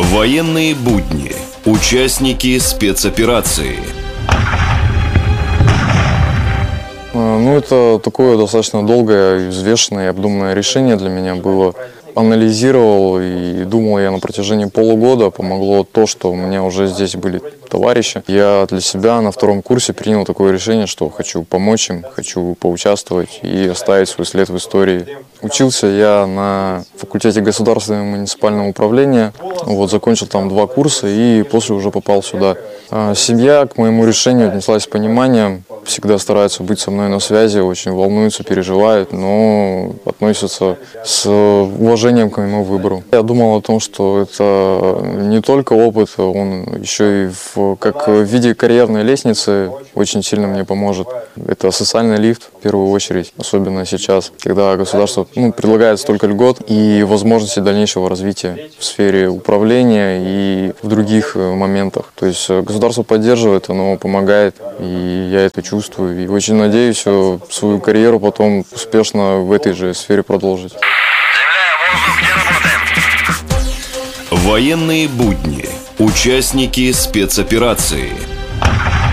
Военные будни. Участники спецоперации. Это такое достаточно долгое, взвешенное и обдуманное решение для меня было. Анализировал и думал я на протяжении полугода. Помогло то, что у меня уже здесь были товарищи. Я для себя на втором курсе принял такое решение, что хочу помочь им, хочу поучаствовать и оставить свой след в истории. Учился я на факультете государственного и муниципального управления. Закончил там 2 курса и после уже попал сюда. Семья к моему решению отнеслась с пониманием. Всегда стараются быть со мной на связи, очень волнуются, переживают, но относятся с уважением к моему выбору. Я думал о том, что это не только опыт, он еще и как в виде карьерной лестницы очень сильно мне поможет. Это социальный лифт в первую очередь, особенно сейчас, когда государство предлагает столько льгот и возможности дальнейшего развития в сфере управления и в других моментах. То есть государство поддерживает, оно помогает, и я это чувствую. И очень надеюсь свою карьеру потом успешно в этой же сфере продолжить. Военные будни. Участники спецоперации.